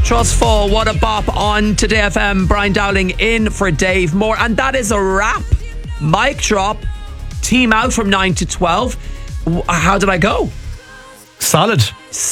Trustful, what a bop on Today FM. Brian Dowling in for Dave Moore. And that is a wrap. Mic drop. Team out from 9 to 12. How did I go? Solid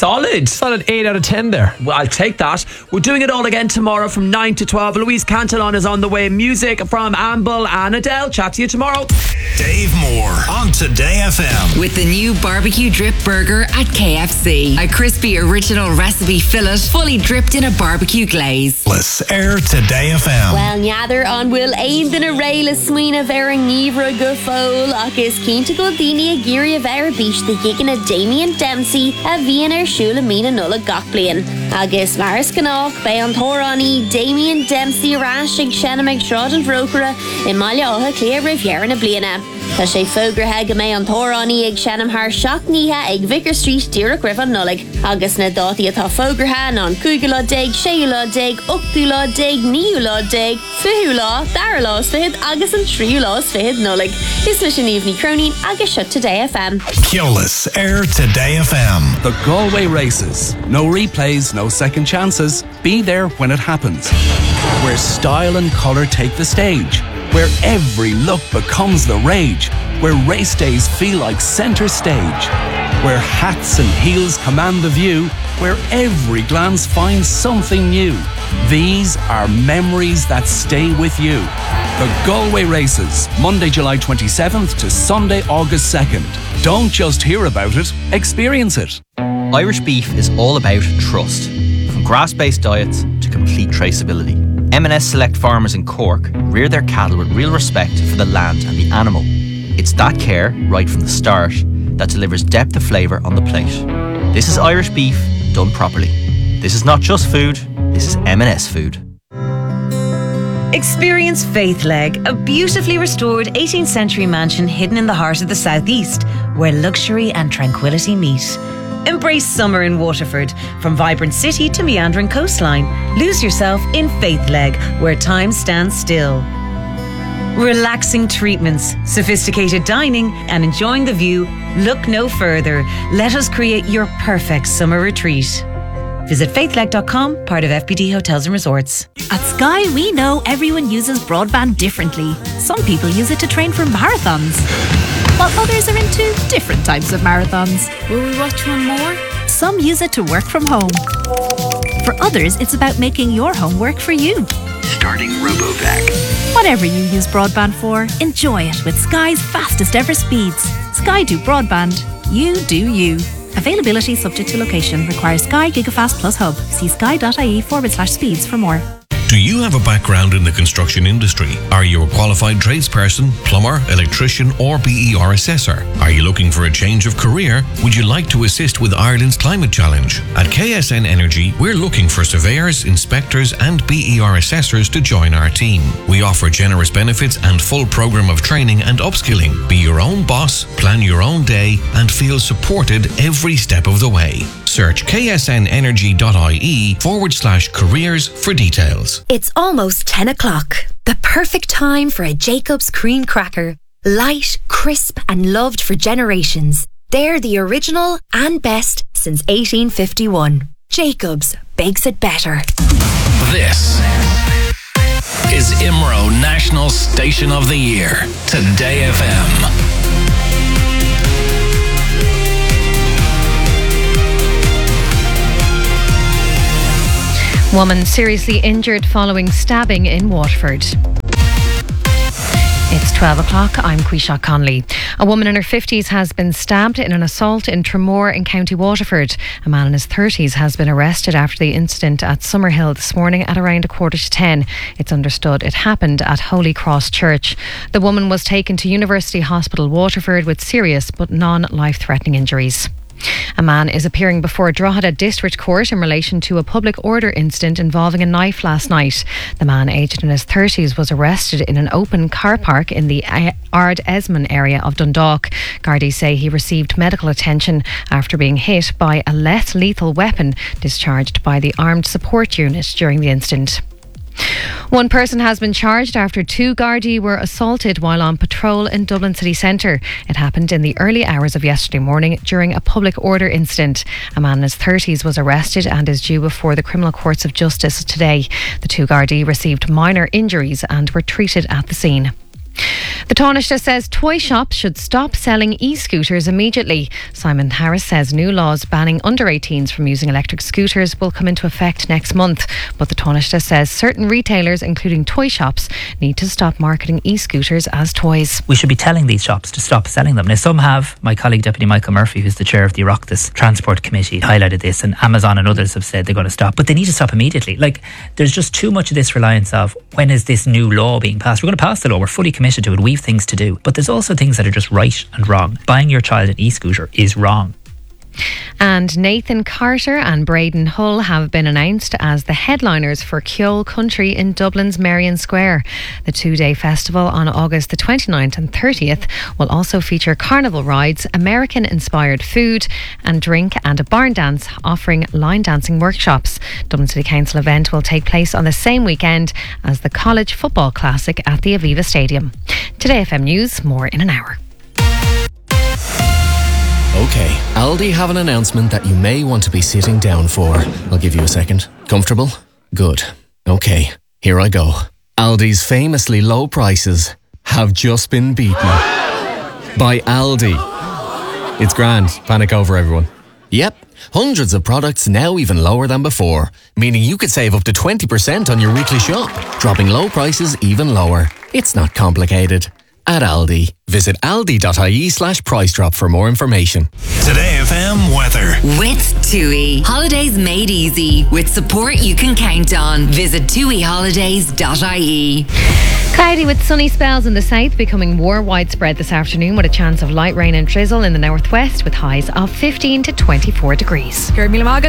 8 out of 10 there. Well, I'll take that. We're doing it all again tomorrow from 9 to 12. Louise Cantillon is on the way. Music from Amble and Adele. Chat to you tomorrow. Dave Moore on Today FM. With the new barbecue drip burger at KFC. A crispy original recipe fillet fully dripped in a barbecue glaze. Let's air Today FM. Well, neither on will aid in a rail a sween of Erin Nivra Gufol. Agus keen to go dini a geary of Erin Beach the gigging a Damien Dempsey a Vienna Shula Mina Nulla Gokblian. Agus Maris Canach Bayon Torani Damien Dempsey Rashig Shanna McShrod and Rokera in Malia Oha Clear Riviera na Bliana. Tá sé fógrathe go méid an tóránaí ag Shannon thar seachníthe ag Vicar Street Dúrach River Nullig. Agus na dátaí atá fógrathe ná 5 dig, 6 dig, 8 dig, 9 dig, 5 10 fihid agus an 3 fihid Nullig. Is mis an Evening Cronin agus shut Today FM. Keolis air Today FM. The Galway Races. No replays, no second chances. Be there when it happens. Where style and colour take the stage. Where every look becomes the rage. Where race days feel like centre stage. Where hats and heels command the view. Where every glance finds something new. These are memories that stay with you. The Galway Races, Monday, July 27th to Sunday, August 2nd. Don't just hear about it, experience it. Irish Beef is all about trust. From grass-based diets to complete traceability. M&S Select Farmers in Cork rear their cattle with real respect for the land and the animal. It's that care, right from the start, that delivers depth of flavour on the plate. This is Irish beef done properly. This is not just food, this is M&S food. Experience Faithleg, a beautifully restored 18th century mansion hidden in the heart of the southeast, where luxury and tranquility meet. Embrace summer in Waterford. From vibrant city to meandering coastline. Lose yourself in Faithleg, where time stands still. Relaxing treatments, sophisticated dining, and enjoying the view. Look no further. Let us create your perfect summer retreat. Visit faithleg.com, part of FBD Hotels and Resorts. At Sky, we know everyone uses broadband differently. Some people use it to train for marathons, while others are into different types of marathons. Will we watch one more? Some use it to work from home. For others, it's about making your home work for you. Starting RoboVac. Whatever you use broadband for, enjoy it with Sky's fastest ever speeds. Sky do broadband. You do you. Availability subject to location. Requires Sky Gigafast Plus Hub. See sky.ie/speeds for more. Do you have a background in the construction industry? Are you a qualified tradesperson, plumber, electrician or BER assessor? Are you looking for a change of career? Would you like to assist with Ireland's climate challenge? At KSN Energy, we're looking for surveyors, inspectors and BER assessors to join our team. We offer generous benefits and full program of training and upskilling. Be your own boss, plan your own day and feel supported every step of the way. Search ksnenergy.ie/careers for details. It's almost 10 o'clock. The perfect time for a Jacob's cream cracker. Light, crisp and loved for generations. They're the original and best since 1851. Jacob's bakes it better. This is IMRO National Station of the Year. Today FM. Woman seriously injured following stabbing in Waterford. It's 12 o'clock. I'm Quisha Conley. A woman in her 50s has been stabbed in an assault in Tramore in County Waterford. A man in his 30s has been arrested after the incident at Summerhill this morning at around 9:45. It's understood it happened at Holy Cross Church. The woman was taken to University Hospital Waterford with serious but non-life-threatening injuries. A man is appearing before Drogheda District Court in relation to a public order incident involving a knife last night. The man, aged in his 30s, was arrested in an open car park in the Ard Esmond area of Dundalk. Gardaí say he received medical attention after being hit by a less lethal weapon discharged by the Armed Support Unit during the incident. One person has been charged after 2 Gardaí were assaulted while on patrol in Dublin city centre. It happened in the early hours of yesterday morning during a public order incident. A man in his 30s was arrested and is due before the criminal courts of justice today. The 2 Gardaí received minor injuries and were treated at the scene. The Taoiseach says toy shops should stop selling e-scooters immediately. Simon Harris says new laws banning under 18s from using electric scooters will come into effect next month. But the Taoiseach says certain retailers, including toy shops, need to stop marketing e-scooters as toys. We should be telling these shops to stop selling them. Now, some have. My colleague Deputy Michael Murphy, who's the chair of the Oireachtas Transport Committee, highlighted this, and Amazon and others have said they're going to stop. But they need to stop immediately. Like, there's just too much of this reliance of when is this new law being passed? We're going to pass the law. We're fully committed to it. We've things to do. But there's also things that are just right and wrong. Buying your child an e-scooter is wrong. And Nathan Carter and Braden Hull have been announced as the headliners for Ceol Country in Dublin's Merrion Square. The 2-day festival on August the 29th and 30th will also feature carnival rides, American-inspired food and drink, and a barn dance offering line dancing workshops. Dublin City Council event will take place on the same weekend as the College Football Classic at the Aviva Stadium. Today FM News, more in an hour. Okay, Aldi have an announcement that you may want to be sitting down for. I'll give you a second. Comfortable? Good. Okay, here I go. Aldi's famously low prices have just been beaten by Aldi. It's grand. Panic over, everyone. Yep, hundreds of products now even lower than before, meaning you could save up to 20% on your weekly shop, dropping low prices even lower. It's not complicated. At Aldi. Visit aldi.ie/price drop for more information. Today FM weather. With TUI. Holidays made easy. With support you can count on. Visit tuiholidays.ie. Cloudy with sunny spells in the south, becoming more widespread this afternoon with a chance of light rain and drizzle in the northwest with highs of 15 to 24 degrees. Today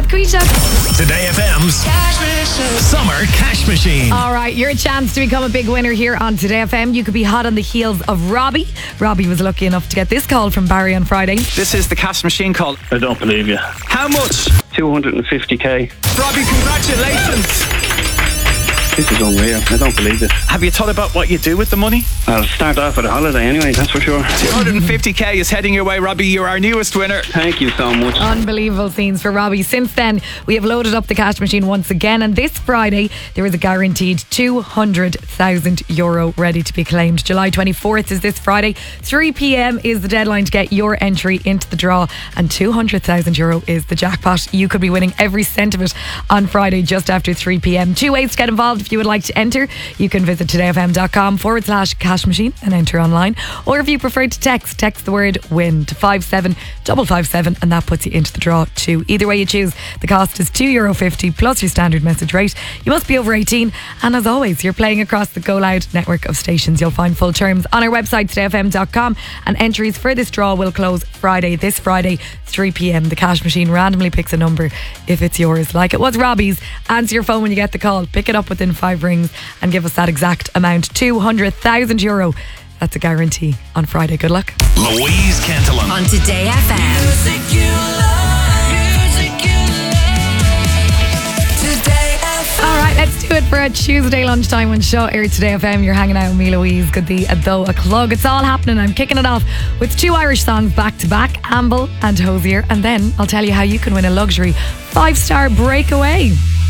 FM's Summer Cash Machine. All right, your chance to become a big winner here on Today FM. You could be hot on the heels of Robbie. Robbie was lucky enough to get this call from Barry on Friday. This is the cash machine call. I don't believe you. How much? 250k. Robbie, congratulations. This is unreal. I don't believe this. Have you thought about what you do with the money? I'll start off with a holiday anyway, that's for sure. 250k is heading your way, Robbie. You're our newest winner. Thank you so much. Unbelievable scenes for Robbie. Since then, we have loaded up the cash machine once again, and this Friday there is a guaranteed €200,000 ready to be claimed. July 24th is this Friday. 3 p.m. is the deadline to get your entry into the draw, and €200,000 is the jackpot. You could be winning every cent of it on Friday just after 3 p.m. 2 ways to get involved. If you would like to enter, you can visit todayfm.com/cash machine and enter online. Or if you prefer to text the word WIN to 57557 and that puts you into the draw too. Either way you choose, the cost is €2.50 plus your standard message rate. You must be over 18, and as always, you're playing across the Go Loud network of stations. You'll find full terms on our website todayfm.com, and entries for this draw will close this Friday 3 p.m. The cash machine randomly picks a number if it's yours, like it was Robbie's. Answer your phone when you get the call, pick it up within 5 rings and give us that exact amount, €200,000. That's a guarantee on Friday. Good luck. Louise Cantillon on Today FM. Music you love, music you love. Today FM. All right, let's do it for a Tuesday lunchtime on Show Air Today FM. You're hanging out with me, Louise. Good day at though a clog. It's all happening. I'm kicking it off with 2 Irish songs back to back, Amble and Hosier, and then I'll tell you how you can win a luxury 5-star breakaway.